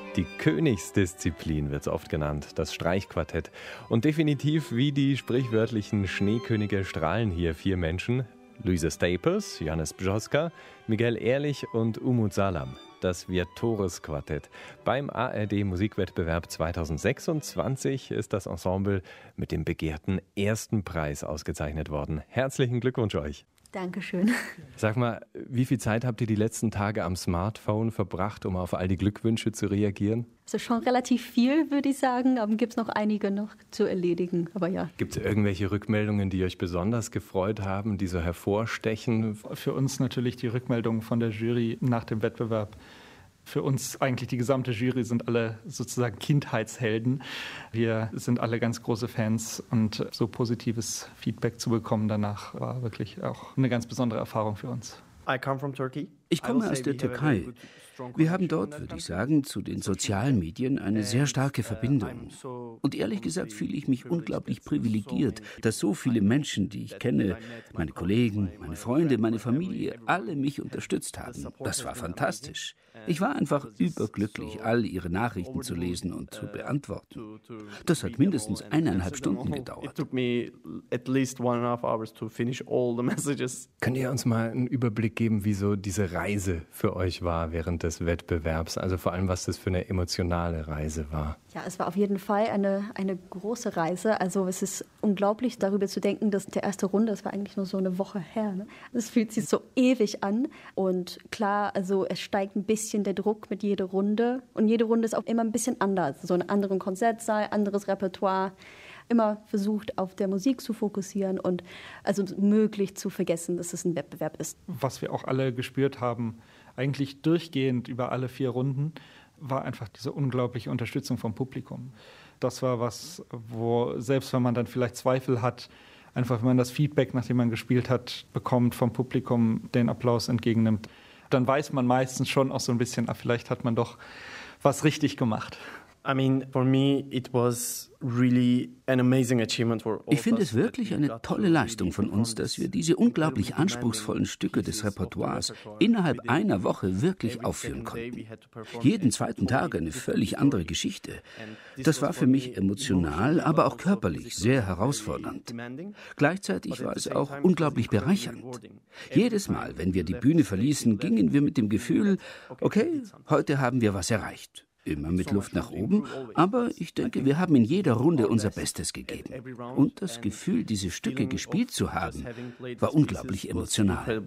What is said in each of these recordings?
Die Königsdisziplin wird es oft genannt, das Streichquartett. Und definitiv wie die sprichwörtlichen Schneekönige strahlen hier 4 Menschen. Luisa Staples, Johannes Bžoska, Miguel Ehrlich und Umut Salam. Das Virtuos-Quartett. Beim ARD-Musikwettbewerb 2026 ist das Ensemble mit dem begehrten ersten Preis ausgezeichnet worden. Herzlichen Glückwunsch euch. Dankeschön. Sag mal, wie viel Zeit habt ihr die letzten Tage am Smartphone verbracht, um auf all die Glückwünsche zu reagieren? Also schon relativ viel, würde ich sagen, aber gibt es noch einige noch zu erledigen, aber ja. Gibt es irgendwelche Rückmeldungen, die euch besonders gefreut haben, die so hervorstechen? Für uns natürlich die Rückmeldungen von der Jury nach dem Wettbewerb. Für uns eigentlich die gesamte Jury sind alle sozusagen Kindheitshelden. Wir sind alle ganz große Fans und so positives Feedback zu bekommen danach war wirklich auch eine ganz besondere Erfahrung für uns. Ich komme aus der Türkei. Wir haben dort, würde ich sagen, zu den sozialen Medien eine sehr starke Verbindung. Und ehrlich gesagt fühle ich mich unglaublich privilegiert, dass so viele Menschen, die ich kenne, meine Kollegen, meine Freunde, meine Familie, alle mich unterstützt haben. Das war fantastisch. Ich war einfach überglücklich, all ihre Nachrichten zu lesen und zu beantworten. Das hat mindestens 1,5 Stunden gedauert. Könnt ihr uns mal einen Überblick geben, wie so diese Reise für euch war während des Wettbewerbs? Also vor allem, was das für eine emotionale Reise war. Ja, es war auf jeden Fall eine große Reise. Also es ist unglaublich, darüber zu denken, dass die erste Runde, das war eigentlich nur so eine Woche her. Ne? Es fühlt sich so ewig an. Und klar, also es steigt ein bisschen der Druck mit jeder Runde. Und jede Runde ist auch immer ein bisschen anders. So einen anderen Konzertsaal, anderes Repertoire. Immer versucht, auf der Musik zu fokussieren und also möglich zu vergessen, dass es ein Wettbewerb ist. Was wir auch alle gespürt haben, eigentlich durchgehend über alle 4 Runden, war einfach diese unglaubliche Unterstützung vom Publikum. Das war was, wo selbst wenn man dann vielleicht Zweifel hat, einfach wenn man das Feedback, nachdem man gespielt hat, bekommt vom Publikum, den Applaus entgegennimmt, dann weiß man meistens schon auch so ein bisschen, vielleicht hat man doch was richtig gemacht. Ich finde es wirklich eine tolle Leistung von uns, dass wir diese unglaublich anspruchsvollen Stücke des Repertoires innerhalb einer Woche wirklich aufführen konnten. Jeden zweiten Tag eine völlig andere Geschichte. Das war für mich emotional, aber auch körperlich sehr herausfordernd. Gleichzeitig war es auch unglaublich bereichernd. Jedes Mal, wenn wir die Bühne verließen, gingen wir mit dem Gefühl, okay, heute haben wir was erreicht. Immer mit Luft nach oben, aber ich denke, wir haben in jeder Runde unser Bestes gegeben. Und das Gefühl, diese Stücke gespielt zu haben, war unglaublich emotional.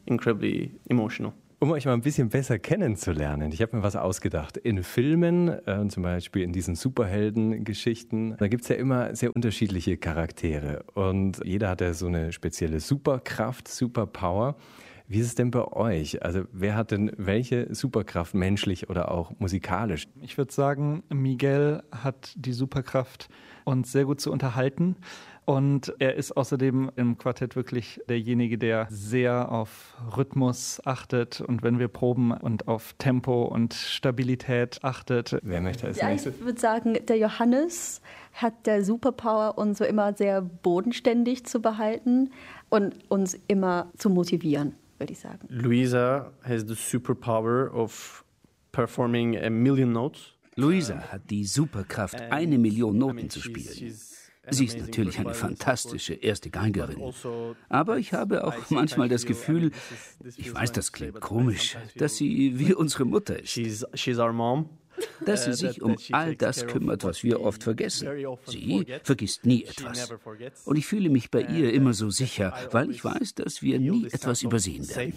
Um euch mal ein bisschen besser kennenzulernen, ich habe mir was ausgedacht. In Filmen, zum Beispiel in diesen Superheldengeschichten, da gibt es ja immer sehr unterschiedliche Charaktere. Und jeder hat ja so eine spezielle Superkraft, Superpower. Wie ist es denn bei euch? Also wer hat denn welche Superkraft, menschlich oder auch musikalisch? Ich würde sagen, Miguel hat die Superkraft, uns sehr gut zu unterhalten. Und er ist außerdem im Quartett wirklich derjenige, der sehr auf Rhythmus achtet und wenn wir proben und auf Tempo und Stabilität achtet. Wer möchte als nächstes? Ich würde sagen, der Johannes hat der Superpower, uns so immer sehr bodenständig zu behalten und uns immer zu motivieren, würde ich sagen. Luisa has the superpower of performing 1 million notes. Luisa hat die Superkraft, 1 Million Noten zu spielen. Sie ist natürlich eine fantastische erste Geigerin. Aber ich habe auch manchmal das Gefühl, ich weiß, das klingt komisch, dass sie wie unsere Mutter ist. She's our mom. Dass sie sich um all das kümmert, was wir oft vergessen. Sie vergisst nie etwas. Und ich fühle mich bei ihr immer so sicher, weil ich weiß, dass wir nie etwas übersehen werden.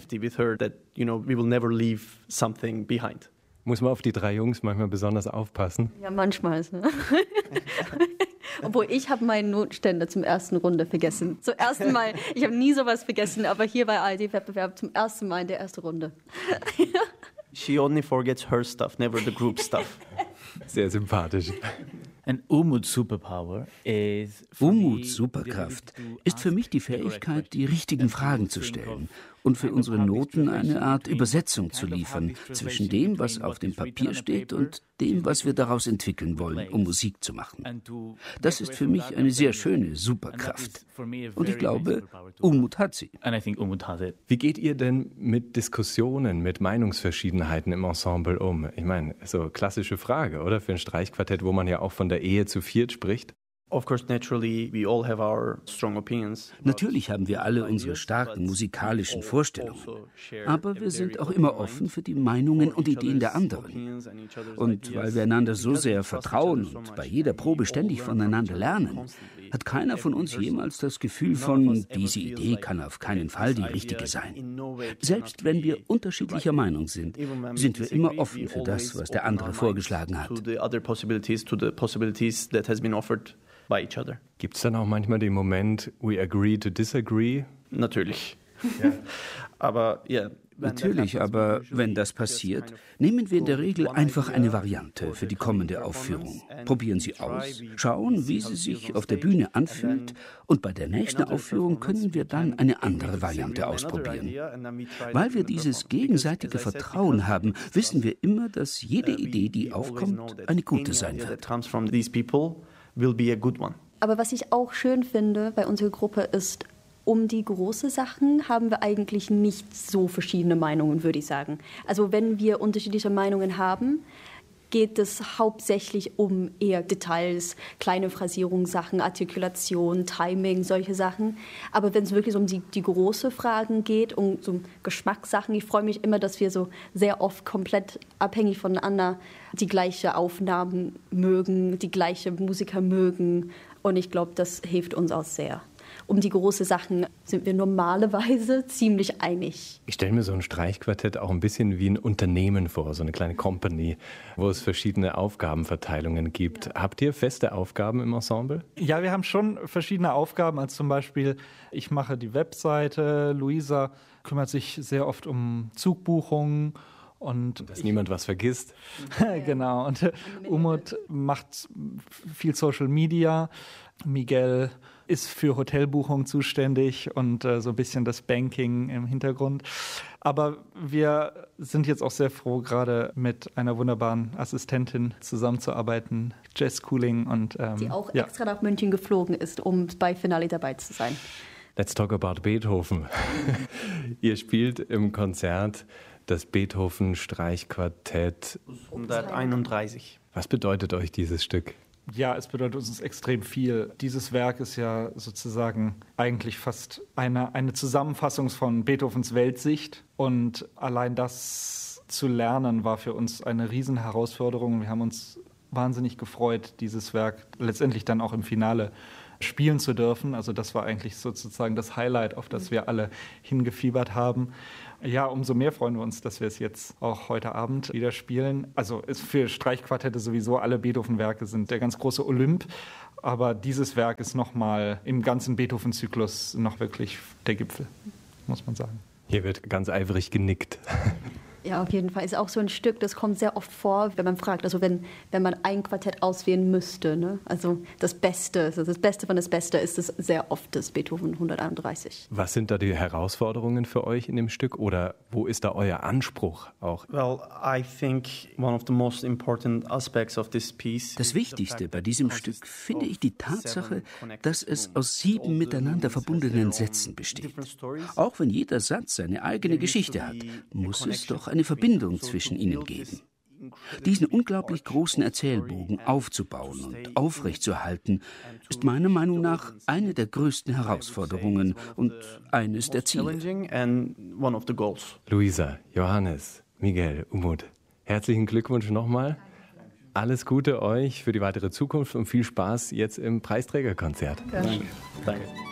Muss man auf die 3 Jungs manchmal besonders aufpassen? Ja, manchmal. Ne? Obwohl, ich habe meinen Notenständer zum ersten Runde vergessen. Zum ersten Mal. Ich habe nie sowas vergessen, aber hier bei ARD-Wettbewerb zum ersten Mal in der ersten Runde. She only forgets her stuff, never the group stuff. Sehr sympathisch. Umuts Superkraft ist für mich die Fähigkeit, die richtigen Fragen zu stellen und für unsere Noten eine Art Übersetzung zu liefern zwischen dem, was auf dem Papier steht und dem, was wir daraus entwickeln wollen, um Musik zu machen. Das ist für mich eine sehr schöne Superkraft. Und ich glaube, Umut hat sie. Wie geht ihr denn mit Diskussionen, mit Meinungsverschiedenheiten im Ensemble um? Ich meine, so klassische Frage, oder? Für ein Streichquartett, wo man ja auch von der Ehe zu viert spricht. Natürlich haben wir alle unsere starken musikalischen Vorstellungen, aber wir sind auch immer offen für die Meinungen und Ideen der anderen. Und weil wir einander so sehr vertrauen und bei jeder Probe ständig voneinander lernen, hat keiner von uns jemals das Gefühl von, diese Idee kann auf keinen Fall die richtige sein. Selbst wenn wir unterschiedlicher Meinung sind, sind wir immer offen für das, was der andere vorgeschlagen hat. Gibt es dann auch manchmal den Moment, we agree to disagree? Natürlich. Ja. Aber wenn das passiert, nehmen wir in der Regel einfach eine Variante für die kommende Aufführung. Probieren sie aus, schauen, wie sie sich auf der Bühne anfühlt und bei der nächsten Aufführung können wir dann eine andere Variante ausprobieren. Weil wir dieses gegenseitige Vertrauen haben, wissen wir immer, dass jede Idee, die aufkommt, eine gute sein wird. Aber was ich auch schön finde bei unserer Gruppe ist, um die großen Sachen haben wir eigentlich nicht so verschiedene Meinungen, würde ich sagen. Also wenn wir unterschiedliche Meinungen haben, geht es hauptsächlich um eher Details, kleine Phrasierungssachen, Artikulation, Timing, solche Sachen. Aber wenn es wirklich um die großen Fragen geht, um so Geschmackssachen, ich freue mich immer, dass wir so sehr oft komplett abhängig voneinander die gleiche Aufnahmen mögen, die gleiche Musiker mögen. Und ich glaube, das hilft uns auch sehr. Um die großen Sachen sind wir normalerweise ziemlich einig. Ich stelle mir so ein Streichquartett auch ein bisschen wie ein Unternehmen vor, so eine kleine Company, wo es verschiedene Aufgabenverteilungen gibt. Ja. Habt ihr feste Aufgaben im Ensemble? Ja, wir haben schon verschiedene Aufgaben, als zum Beispiel, ich mache die Webseite, Luisa kümmert sich sehr oft um Zugbuchungen. Und dass niemand was vergisst. Genau, und Umut macht viel Social Media, Miguel ist für Hotelbuchung zuständig und so ein bisschen das Banking im Hintergrund. Aber wir sind jetzt auch sehr froh, gerade mit einer wunderbaren Assistentin zusammenzuarbeiten, Jess Cooling. Und, die auch extra nach München geflogen ist, um bei Finale dabei zu sein. Let's talk about Beethoven. Ihr spielt im Konzert das Beethoven-Streichquartett 131. Was bedeutet euch dieses Stück? Ja, es bedeutet uns extrem viel. Dieses Werk ist ja sozusagen eigentlich fast eine Zusammenfassung von Beethovens Weltsicht. Und allein das zu lernen war für uns eine Riesenherausforderung. Wir haben uns wahnsinnig gefreut, dieses Werk letztendlich dann auch im Finale spielen zu dürfen. Also das war eigentlich sozusagen das Highlight, auf das wir alle hingefiebert haben. Ja, umso mehr freuen wir uns, dass wir es jetzt auch heute Abend wieder spielen. Also ist für Streichquartette sowieso alle Beethoven-Werke sind der ganz große Olymp. Aber dieses Werk ist nochmal im ganzen Beethoven-Zyklus noch wirklich der Gipfel, muss man sagen. Hier wird ganz eifrig genickt. Ja, auf jeden Fall. Ist auch so ein Stück, das kommt sehr oft vor, wenn man fragt, also wenn man ein Quartett auswählen müsste, ne? Also das Beste, also das Beste von das Beste ist es sehr oft das Beethoven 131. Was sind da die Herausforderungen für euch in dem Stück oder wo ist da euer Anspruch auch? Das Wichtigste bei diesem Stück finde ich die Tatsache, dass es aus 7 miteinander verbundenen Sätzen besteht. Auch wenn jeder Satz seine eigene Geschichte hat, muss es doch eine Verbindung zwischen ihnen geben. Diesen unglaublich großen Erzählbogen aufzubauen und aufrechtzuerhalten, ist meiner Meinung nach eine der größten Herausforderungen und eines der Ziele. Luisa, Johannes, Miguel, Umut, herzlichen Glückwunsch nochmal. Alles Gute euch für die weitere Zukunft und viel Spaß jetzt im Preisträgerkonzert. Danke. Danke.